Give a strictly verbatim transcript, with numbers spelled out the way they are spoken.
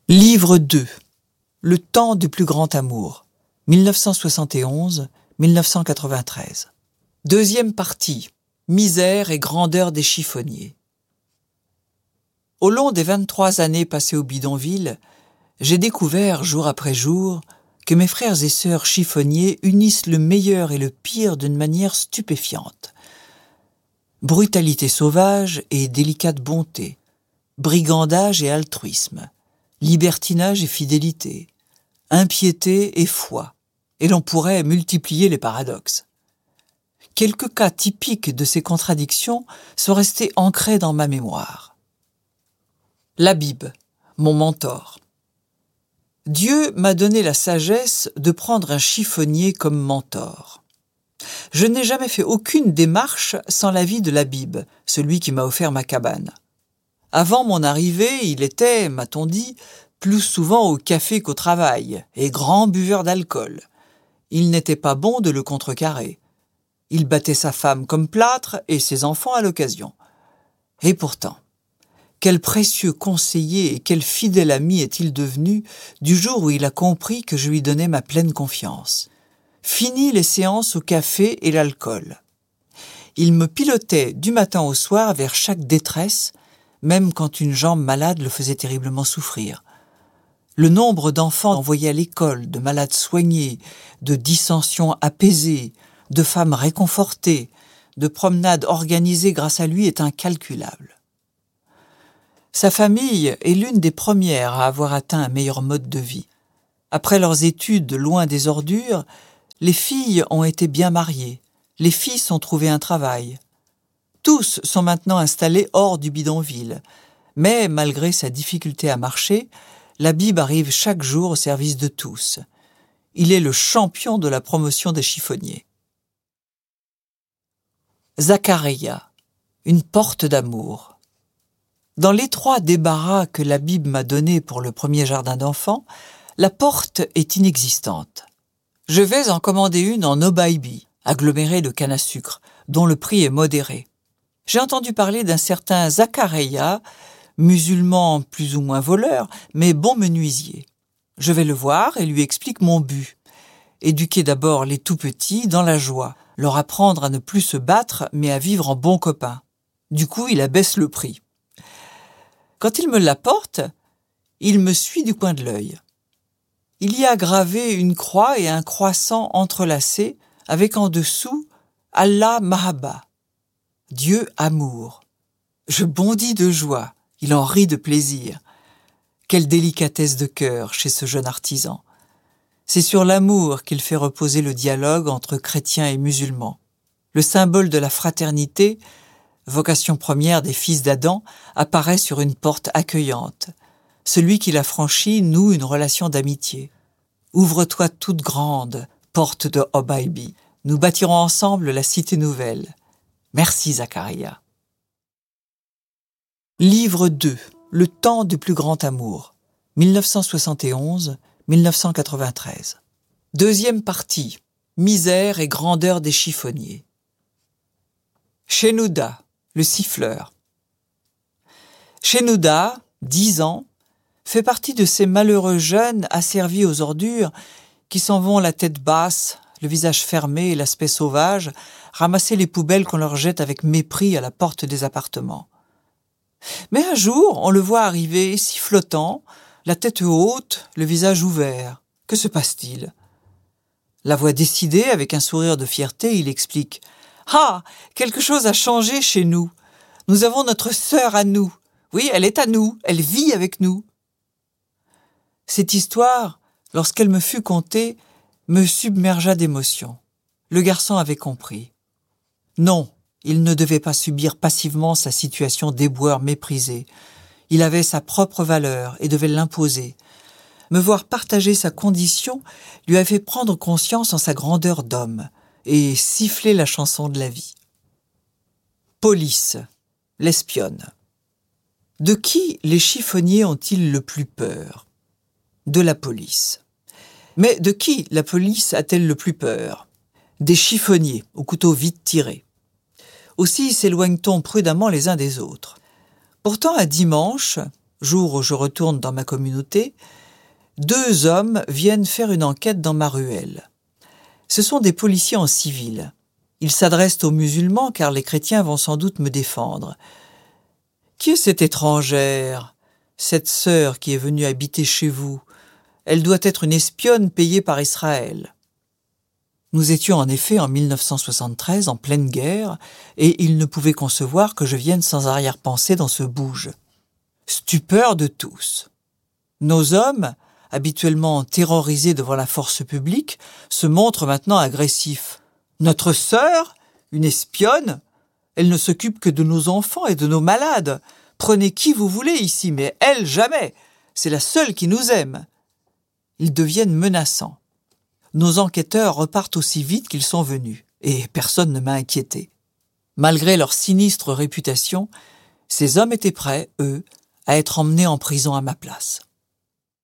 Livre deux. Le temps du plus grand amour. mille neuf cent soixante et onze à mille neuf cent quatre-vingt-treize. Deuxième partie. Misère et grandeur des chiffonniers. Au long des vingt-trois années passées au bidonville, j'ai découvert, jour après jour, que mes frères et sœurs chiffonniers unissent le meilleur et le pire d'une manière stupéfiante. Brutalité sauvage et délicate bonté, brigandage et altruisme, libertinage et fidélité, impiété et foi, et l'on pourrait multiplier les paradoxes. Quelques cas typiques de ces contradictions sont restés ancrés dans ma mémoire. Labib, mon mentor. Dieu m'a donné la sagesse de prendre un chiffonnier comme mentor. Je n'ai jamais fait aucune démarche sans l'avis de Labib, celui qui m'a offert ma cabane. Avant mon arrivée, il était, m'a-t-on dit, plus souvent au café qu'au travail, et grand buveur d'alcool. Il n'était pas bon de le contrecarrer. Il battait sa femme comme plâtre et ses enfants à l'occasion. Et pourtant, quel précieux conseiller et quel fidèle ami est-il devenu du jour où il a compris que je lui donnais ma pleine confiance. Fini les séances au café et l'alcool. Il me pilotait du matin au soir vers chaque détresse, même quand une jambe malade le faisait terriblement souffrir. Le nombre d'enfants envoyés à l'école, de malades soignés, de dissensions apaisées, de femmes réconfortées, de promenades organisées grâce à lui est incalculable. Sa famille est l'une des premières à avoir atteint un meilleur mode de vie. Après leurs études loin des ordures, les filles ont été bien mariées, les fils ont trouvé un travail. Tous sont maintenant installés hors du bidonville, mais malgré sa difficulté à marcher, Labib arrive chaque jour au service de tous. Il est le champion de la promotion des chiffonniers. Zacharia, une porte d'amour. Dans l'étroit débarras que Labib m'a donné pour le premier jardin d'enfants, la porte est inexistante. Je vais en commander une en Obaibi, aggloméré de canne à sucre, dont le prix est modéré. J'ai entendu parler d'un certain Zacharia, musulman plus ou moins voleur, mais bon menuisier. Je vais le voir et lui explique mon but. Éduquer d'abord les tout-petits dans la joie, leur apprendre à ne plus se battre, mais à vivre en bons copains. Du coup, il abaisse le prix. Quand il me l'apporte, il me suit du coin de l'œil. Il y a gravé une croix et un croissant entrelacés, avec en dessous « Allah Mahabba », Dieu amour. Je bondis de joie, il en rit de plaisir. Quelle délicatesse de cœur chez ce jeune artisan. C'est sur l'amour qu'il fait reposer le dialogue entre chrétiens et musulmans. Le symbole de la fraternité, vocation première des fils d'Adam, apparaît sur une porte accueillante. Celui qui l'a franchit noue une relation d'amitié. Ouvre-toi toute grande, porte de Obaibi. Nous bâtirons ensemble la cité nouvelle. Merci Zacharia. Livre deux. Le temps du plus grand amour. mille neuf cent soixante et onze à mille neuf cent quatre-vingt-treize. Deuxième partie. Misère et grandeur des chiffonniers. Shenouda, le siffleur. Shenouda, dix ans, fait partie de ces malheureux jeunes asservis aux ordures qui s'en vont la tête basse, le visage fermé et l'aspect sauvage, ramasser les poubelles qu'on leur jette avec mépris à la porte des appartements. Mais un jour, on le voit arriver sifflotant, la tête haute, le visage ouvert. Que se passe-t-il ? La voix décidée, avec un sourire de fierté, il explique « Ah, quelque chose a changé chez nous. Nous avons notre sœur à nous. Oui, elle est à nous, elle vit avec nous. » Cette histoire, lorsqu'elle me fut contée, me submergea d'émotion. Le garçon avait compris. Non, il ne devait pas subir passivement sa situation d'éboueur méprisé. Il avait sa propre valeur et devait l'imposer. Me voir partager sa condition lui avait fait prendre conscience en sa grandeur d'homme et siffler la chanson de la vie. Police, l'espionne. De qui les chiffonniers ont-ils le plus peur ? De la police. Mais de qui la police a-t-elle le plus peur ? Des chiffonniers, au couteau vite tiré. Aussi s'éloigne-t-on prudemment les uns des autres. Pourtant, un dimanche, jour où je retourne dans ma communauté, deux hommes viennent faire une enquête dans ma ruelle. Ce sont des policiers en civil. Ils s'adressent aux musulmans car les chrétiens vont sans doute me défendre. « Qui est cette étrangère, cette sœur qui est venue habiter chez vous ? Elle doit être une espionne payée par Israël. » Nous étions en effet en mille neuf cent soixante-treize en pleine guerre et ils ne pouvaient concevoir que je vienne sans arrière-pensée dans ce bouge. Stupeur de tous. Nos hommes, habituellement terrorisés devant la force publique, se montrent maintenant agressifs. Notre sœur, une espionne, elle ne s'occupe que de nos enfants et de nos malades. Prenez qui vous voulez ici, mais elle jamais. C'est la seule qui nous aime. Ils deviennent menaçants. Nos enquêteurs repartent aussi vite qu'ils sont venus, et personne ne m'a inquiété. Malgré leur sinistre réputation, ces hommes étaient prêts, eux, à être emmenés en prison à ma place.